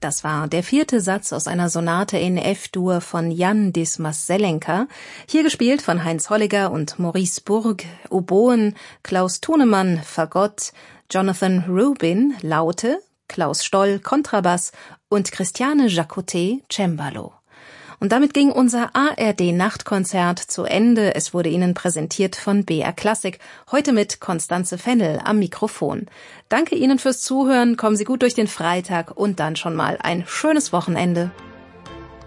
Das war der 4. Satz aus einer Sonate in F-Dur von Jan Dismas-Selenka, hier gespielt von Heinz Holliger und Maurice Burg, Oboen, Klaus Thunemann, Fagott, Jonathan Rubin, Laute, Klaus Stoll, Kontrabass und Christiane Jacotet, Cembalo. Und damit ging unser ARD-Nachtkonzert zu Ende. Es wurde Ihnen präsentiert von BR Klassik, heute mit Constanze Fennel am Mikrofon. Danke Ihnen fürs Zuhören, kommen Sie gut durch den Freitag und dann schon mal ein schönes Wochenende.